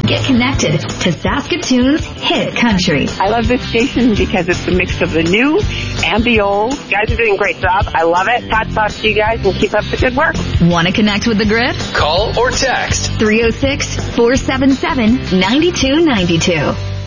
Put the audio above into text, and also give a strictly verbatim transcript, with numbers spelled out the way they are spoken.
Get connected to Saskatoon's hit country. I love this station because it's a mix of the new and the old. You guys are doing a great job. I love it. Hats off to you guys and keep up the good work. Want to connect with the Grid? Call or text three oh six, four seven seven, nine two nine two.